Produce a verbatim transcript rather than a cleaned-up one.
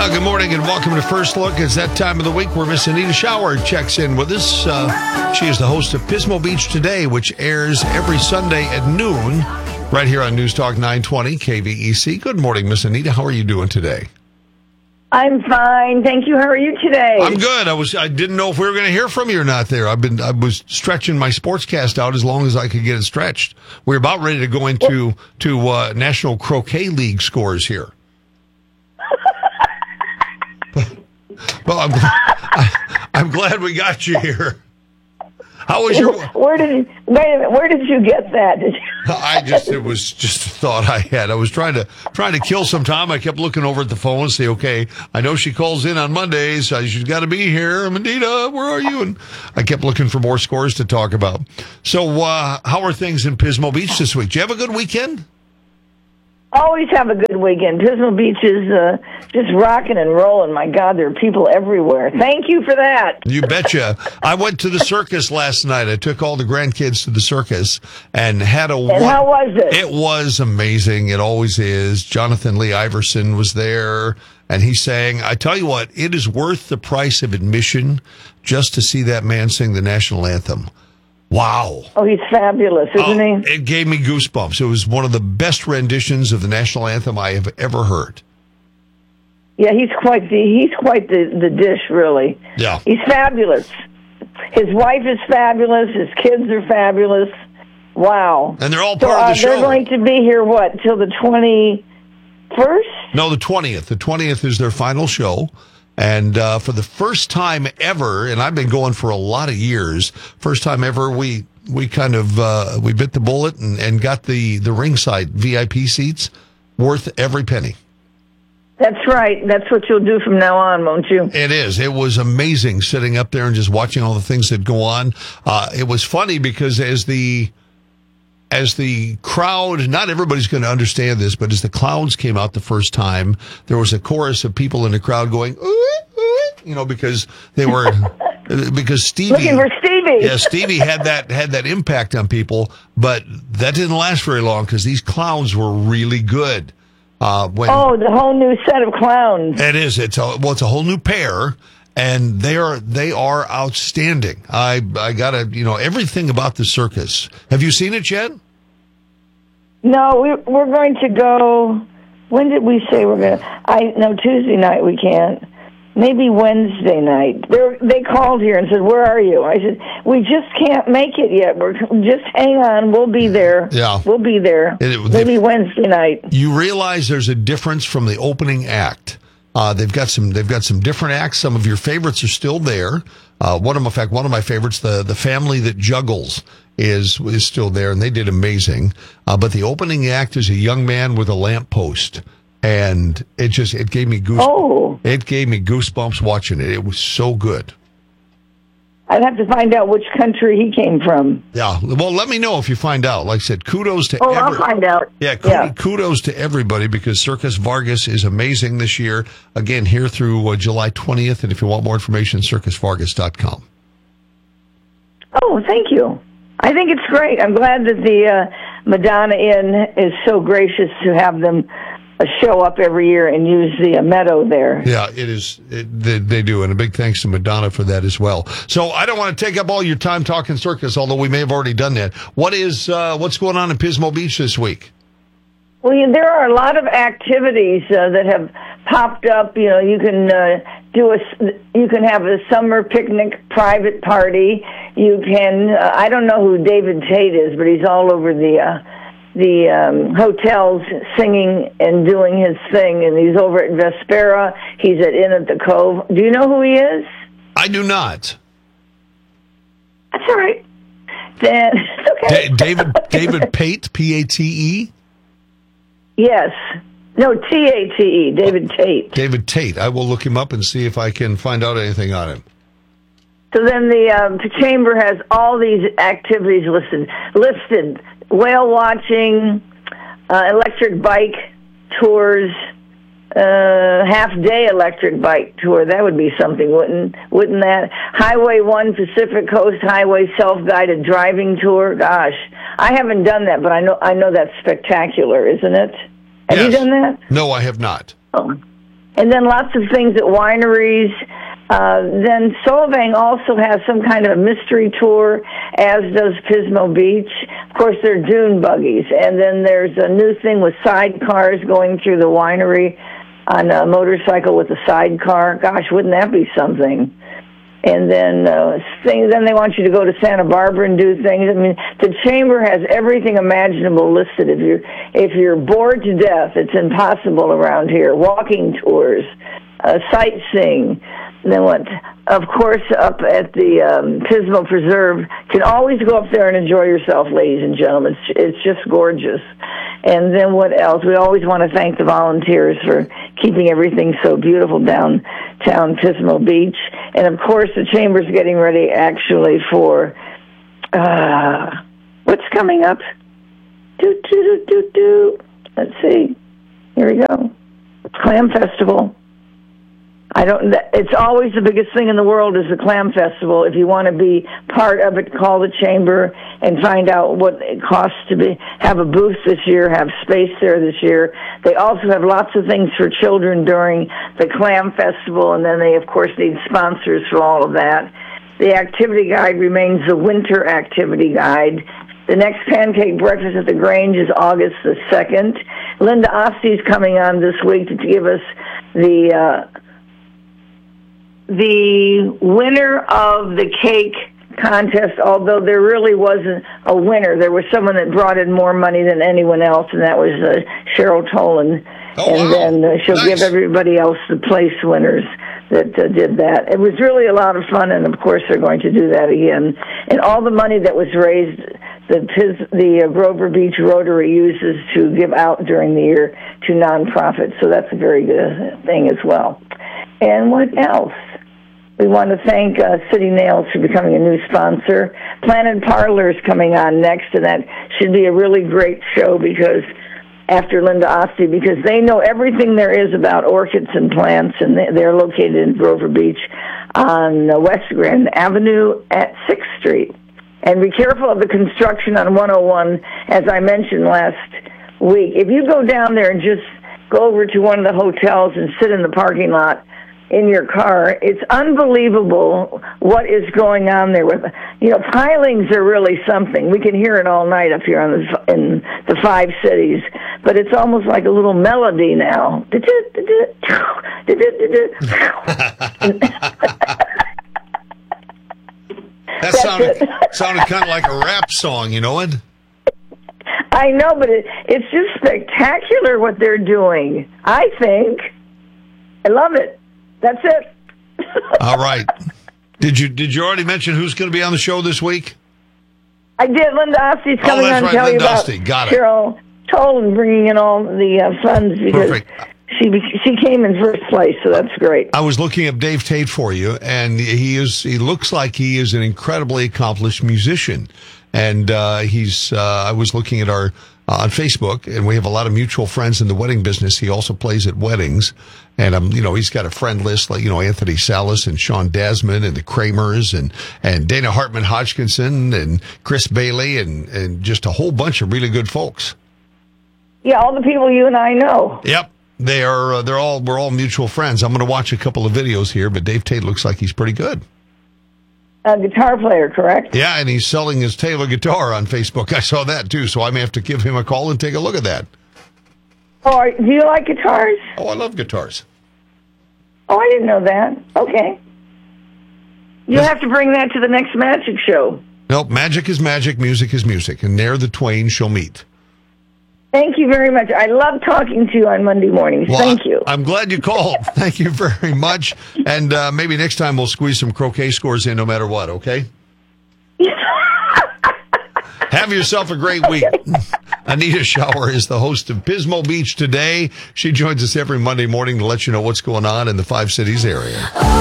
Uh, good morning and welcome to First Look. It's that time of the week where Miss Anita Shower checks in with us. Uh, she is the host of Pismo Beach Today, which airs every Sunday at noon right here on News Talk nine twenty K V E C. Good morning, Miss Anita. How are you doing today? I'm fine, thank you. How are you today? I'm good. I was I didn't know if we were going to hear from you or not. There, I've been I was stretching my sportscast out as long as I could get it stretched. We're about ready to go into to uh, National Croquet League scores here. Well, I'm, I, I'm glad we got you here. How was your? Where did wait a minute? Where did you get that? Did you... I just it was just a thought I had. I was trying to trying to kill some time. I kept looking over at the phone and say, "Okay, I know she calls in on Mondays. So she's got to be here. Anita, where are you?" And I kept looking for more scores to talk about. So, uh, how are things in Pismo Beach this week? Did you have a good weekend? Always have a good weekend. Pismo Beach is uh, just rocking and rolling. My God, there are people everywhere. Thank you for that. You betcha. I went to the circus last night. I took all the grandkids to the circus and had a... And how was it? It was amazing. It always is. Jonathan Lee Iverson was there, and he's saying, I tell you what, it is worth the price of admission just to see that man sing the national anthem. Wow. Oh, he's fabulous, isn't oh, he? It gave me goosebumps. It was one of the best renditions of the national anthem I have ever heard. Yeah, he's quite the he's quite the, the dish, really. Yeah. He's fabulous. His wife is fabulous. His kids are fabulous. Wow. And they're all so, part uh, of the show. They're going to be here, what, till the twenty-first? No, the twentieth. The twentieth is their final show. And uh, for the first time ever, and I've been going for a lot of years, first time ever, we we kind of uh, we bit the bullet and, and got the, the ringside V I P seats worth every penny. That's right. That's what you'll do from now on, won't you? It is. It was amazing sitting up there and just watching all the things that go on. Uh, it was funny because as the as the crowd, not everybody's going to understand this, but as the clowns came out the first time, there was a chorus of people in the crowd going, ooh, ooh, you know, because they were, because Stevie. Looking for Stevie. Yeah, Stevie had that, had that impact on people, but that didn't last very long because these clowns were really good. Uh, when, oh, the whole new set of clowns. It is. It's a, well, it's a whole new pair. And they are they are outstanding. I I gotta you know everything about the circus. Have you seen it yet? No, we we're going to go. When did we say we're going to? I no Tuesday night we can't. Maybe Wednesday night. They they called here and said, "Where are you?" I said, "We just can't make it yet. We're just hang on. We'll be there. Yeah, we'll be there. It, it, Maybe they, Wednesday night." You realize there's a difference from the opening act. Uh, they've got some. They've got some different acts. Some of your favorites are still there. Uh, one of, in fact, one of my favorites, the the family that juggles, is is still there, and they did amazing. Uh, but the opening act is a young man with a lamppost, and it just it gave me goosebumps. Oh. It gave me goosebumps watching it. It was so good. I'd have to find out which country he came from. Yeah, well, let me know if you find out. Like I said, kudos to. Oh, every- I'll find out. Yeah, kudos, yeah, kudos to everybody because Circus Vargas is amazing this year. Again, here through uh, July twentieth, and if you want more information, circus vargas dot com. Oh, thank you. I think it's great. I'm glad that the uh, Madonna Inn is so gracious to have them show up every year and use the uh, meadow there. Yeah, it is. It, they, they do, and a big thanks to Madonna for that as well. So I don't want to take up all your time talking circus, although we may have already done that. What is uh, what's going on in Pismo Beach this week? Well, you, there are a lot of activities uh, that have popped up. You know, you can uh, do a, you can have a summer picnic private party. You can. Uh, I don't know who David Tate is, but he's all over the. Uh, the um, hotels singing and doing his thing, and he's over at Vespera. He's at Inn at the Cove. Do you know who he is? I do not. That's all right. Then, okay. Da- David David Pate, P A T E? Yes. No, T A T E, David Tate. David Tate. I will look him up and see if I can find out anything on him. So then the, um, the chamber has all these activities listed. listed. Whale watching, uh, electric bike tours, uh, half-day electric bike tour. That would be something, wouldn't wouldn't that? Highway one Pacific Coast Highway self-guided driving tour. Gosh, I haven't done that, but I know I know that's spectacular, isn't it? Have yes. you done that? No, I have not. Oh. and then lots of things at wineries. Uh, then Solvang also has some kind of a mystery tour, as does Pismo Beach. Of course, there are dune buggies. And then there's a new thing with sidecars going through the winery on a motorcycle with a sidecar. Gosh, wouldn't that be something? And then uh, things, then they want you to go to Santa Barbara and do things. I mean, the Chamber has everything imaginable listed. If you're, if you're bored to death, it's impossible around here. Walking tours, uh, sightseeing. And then what? Of course, up at the um, Pismo Preserve, can always go up there and enjoy yourself, ladies and gentlemen. It's, it's just gorgeous. And then what else? We always want to thank the volunteers for keeping everything so beautiful downtown Pismo Beach. And of course, the Chamber's getting ready actually for uh, what's coming up. Do do do do do. Let's see. Here we go. Clam Festival. I don't. It's always the biggest thing in the world is the Clam Festival. If you want to be part of it, call the Chamber and find out what it costs to be have a booth this year, have space there this year. They also have lots of things for children during the Clam Festival, and then they, of course, need sponsors for all of that. The activity guide remains the winter activity guide. The next pancake breakfast at the Grange is August the second. Linda Osty's coming on this week to give us the... Uh, The winner of the cake contest, although there really wasn't a winner, there was someone that brought in more money than anyone else, and that was uh, Cheryl Tolan. Oh, and wow. then uh, she'll Nice. give everybody else the place winners that uh, did that. It was really a lot of fun, and of course they're going to do that again. And all the money that was raised, the Piz- the uh, Grover Beach Rotary uses to give out during the year to nonprofits, so that's a very good thing as well. And what else? We want to thank uh, City Nails for becoming a new sponsor. Planet Parlor is coming on next, and that should be a really great show because after Linda Osty, because they know everything there is about orchids and plants, and they're located in Grover Beach on West Grand Avenue at sixth Street. And be careful of the construction on one oh one, as I mentioned last week. If you go down there and just go over to one of the hotels and sit in the parking lot in your car, it's unbelievable what is going on there. With, you know, pilings are really something. We can hear it all night up here on the, in the five cities, but it's almost like a little melody now. That sounded sounded kind of like a rap song, you know it? I know, but it, it's just spectacular what they're doing, I think. I love it. That's it. All right. Did you did you already mention who's going to be on the show this week? I did. Linda Osty's coming oh, that's on to right. tell Linda you about Osty. Got it. Cheryl Tolan bringing in all the uh, funds because Perfect. she she came in first place, so that's great. I was looking up Dave Tate for you, and he is he looks like he is an incredibly accomplished musician. And uh, he's uh, I was looking at our uh, on Facebook, and we have a lot of mutual friends in the wedding business. He also plays at weddings, and um, you know, he's got a friend list like you know Anthony Salas and Sean Dasman and the Kramers and and Dana Hartman Hodgkinson and Chris Bailey and and just a whole bunch of really good folks. Yeah, all the people you and I know. Yep. They are. Uh, they're all. We're all mutual friends. I'm going to watch a couple of videos here, but Dave Tate looks like he's pretty good. A guitar player, correct? Yeah, and he's selling his Taylor guitar on Facebook. I saw that too, so I may have to give him a call and take a look at that. Oh, are, do you like guitars? Oh, I love guitars. Oh, I didn't know that. Okay. You'll have to bring that to the next magic show. Nope, magic is magic, music is music, and there the twain shall meet. Thank you very much. I love talking to you on Monday mornings. Well, Thank you. I, I'm glad you called. Thank you very much. And uh, maybe next time we'll squeeze some croquet scores in no matter what, okay? Have yourself a great week. Anita Shower is the host of Pismo Beach Today. She joins us every Monday morning to let you know what's going on in the Five Cities area.